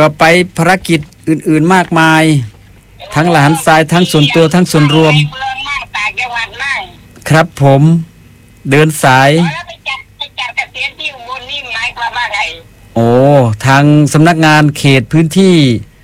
ก็ไปภารกิจอื่นๆมากมายทั้งหลานทรายทั้งส่วนตัวทั้งส่วนรวมครับผมเดินสายโอ้ทางสำนักงานเขตพื้นที่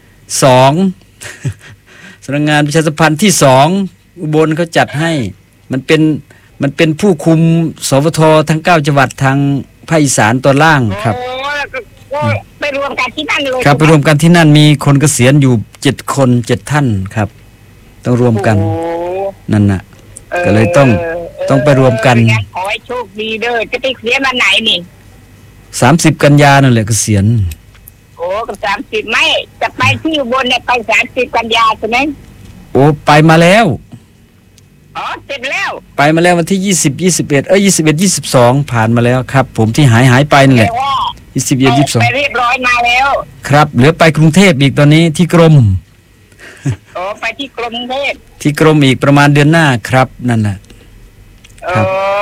2 สำนักงานประชาสัมพันธ์ที่2อุบลเขาจัดให้มันเป็นผู้คุมสวททั้ง9จังหวัดทางภาคอีสานตอนล่างครับไปรวมกันที่นั่นเลยครับไปรวมกันที่นั่นมีคนเกษียณอยู่7 คน 7 ท่านครับต้องรวมกันนั่นน่ะก็เลยต้องไปรวมกันขอให้โชคดีเด้อจะไปเกษียณวันไหนนี่ 30 กันยายนนั่นแหละเกษียณโอ้กับ30ไม่จะไปที่อุบลเนี่ยไป30 กันยาใช่ไหมโอ้ไปมาแล้วเสร็จแล้วไปมาแล้ววันที่20 21 21 22ผ่านมาแล้วครับผมที่หายไปนั่นแหละ21 22 ไปเรียบร้อยมาแล้วครับเหลือไปกรุงเทพอีกตอนนี้ที่กรมไปที่กรมเทพที่กรมอีกประมาณเดือนหน้าครับนั่นน่ะครับ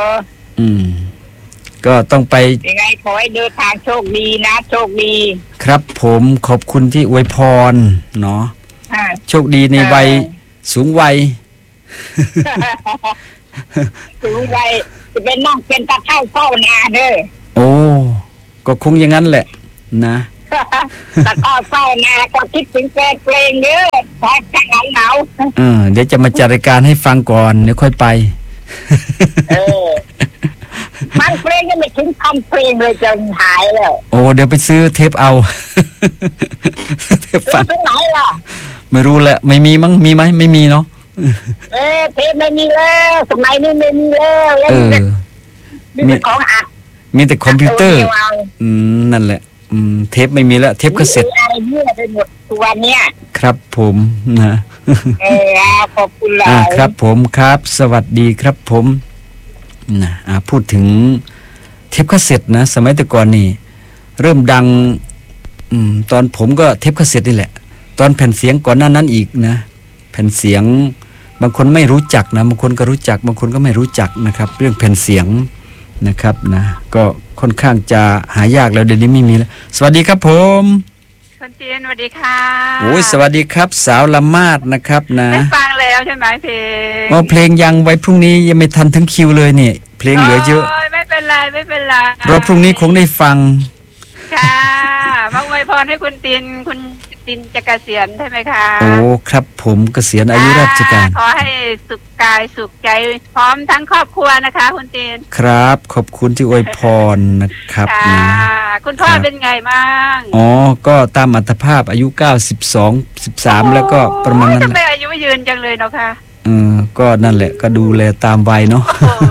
ก็ต้องไปยังไงขอให้เดินทางโชคดีนะโชคดีครับผมขอบคุณที่อวยพรเนาะโชคดีในวัยสูงวัยสูงวัยจะเป็นน้องเป็นตาเท่าเฝ้านาเด้อโอ้ก็คงอย่างนั้นแหละนะตาเท่าเฝ้านาก็คิดถึงแฟนเพลงเด้อพอจะหนาวเดี๋ยวจะมาจัดรายการให้ฟังก่อนเดี๋ยวค่อยไปมันเพลงยังไม่ถึงทำเพลงเลยจนหายแล้วโอ้เดี๋ยวไปซื้อเทปเอาเทปฟังไหนล่ะไม่รู้แหละไม่มีมั้งมีไหมไม่มีเนาะเทปไม่มีแล้วสมัยนี้ไม่มีแล้วมีแต่ของอัดมีแต่คอมพิวเตอร์นั่นแหละเทปไม่มีแล้วเทปคาสเซ็ตอะไรเนี่ยไปหมดตัวเนี้ยครับผมนะขอบคุณล่ะครับผมครับสวัสดีครับผมนะพูดถึงเทปคาสเซ็ตนะสมัยแต่ก่อนนี่เริ่มดังตอนผมก็เทปคาสเซ็ตนี่แหละตอนแผ่นเสียงก่อนหน้านั้นอีกนะแผ่นเสียงบางคนไม่รู้จักนะบางคนก็รู้จักบางคนก็ไม่รู้จักนะครับเรื่องแผ่นเสียงนะครับนะก็ค่อนข้างจะหายากแล้วเดี๋ยวนี้ไม่มีแล้วสวัสดีครับผมคุณเตียนสวัสดีค่ะโอ้ยสวัสดีครับสาวละมาดนะครับนะไม่ฟังแล้วใช่ไหมเพลงเพลงยังไว้พรุ่งนี้ยังไม่ทันถึงคิวเลยเนี่ยเพลงเหลือเยอะไม่เป็นไรไม่เป็นไรรอพรุ่งนี้คงได้ฟังค่ะมอบอวยพรให้คุณตินจะเกษียณใช่ไหมคะโอ้ครับผมเกษียณอายุราชการขอให้สุขกายสุขใจพร้อมทั้งครอบครัวนะคะคุณตินครับขอบคุณที่อวยพรนะครับนะคุณพ่อเป็นไงบ้างก็ตามอัตภาพอายุ92 13แล้วก็ประมาณนั้นทำไมอายุยืนจังเลยเนาะค่ะก็นั่นแหละก็ดูแลตามวัยเนาะ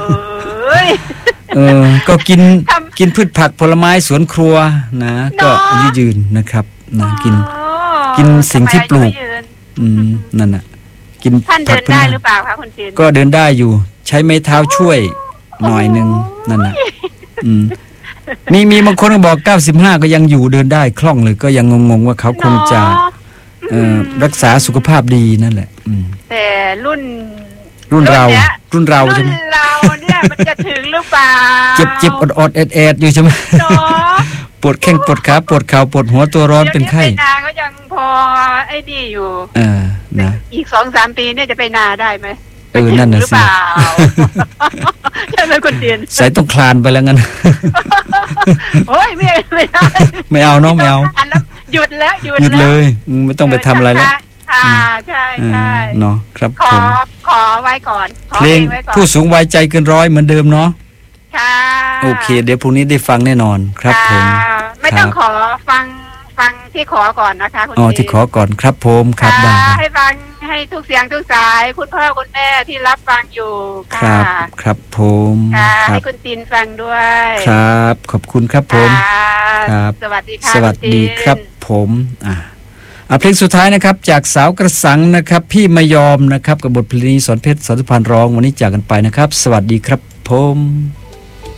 ก็กินพืชผักผลไม้สวนครัวนะก็อายุยืนนะครับนะกินสิ่งที่ปลูกนั่นน่ะกินท่านเดินได้หรือเปล่าคะคุณจินก็เดินได้อยู่ใช้ไม้เท้าช่วยหน่อยนึงนั่นน่ะมีบางคนบอก95ก็ยังอยู่เดินได้คล่องเลยก็ยังงงๆว่าเขาคงจะรักษาสุขภาพดีนั่นแหละแต่รุ่นเราใช่ไหมรุ่นเราเนี่ยมันจะถึงหรือเปล่าเจ็บอดแอดอยู่ใช่ไหมปวดแข้งปวดขาปวดเข่าปวดหัวตัวร้อนเป็นไข้ไปนาก็ยังพอไอ้นี่อยู่นะอีก 2-3 ปีเนี่ยจะไปนาได้ไหมนั่นน่ะสิใช่ไหมคุณเตียนสายต้องคลานไปแล้วงั้นโอ้ยไม่ได้ไม่เอาเนาะไม่เอาหยุดเลยไม่ต้องไปทำอะไรแล้วใช่เนาะครับขอไว้ก่อนเพลงผู้สูงวัยใจเกินร้อยเหมือนเดิมเนาะค่ะโอเคเดี๋ยวพรุ่งนี้ได้ฟังแน่นอนครับผมไม่ต้องขอฟังที่ขอก่อนนะคะคุณที่ขอก่อนครับผมครับได้ให้ฟังให้ทุกเสียงทุกสายคุณพ่อคุณแม่ที่รับฟังอยู่ครับผมให้คุณตินฟังด้วยครับขอบคุณครับผมครับสวัสดีค่ะสวัสดีครับผมเพลงสุดท้ายนะครับจากสาวกระสังนะครับพี่ไม่ยอมนะครับกับบทเพลงสอนเพชรสอนสุพรรณร้องวันนี้จากกันไปนะครับสวัสดีครับผม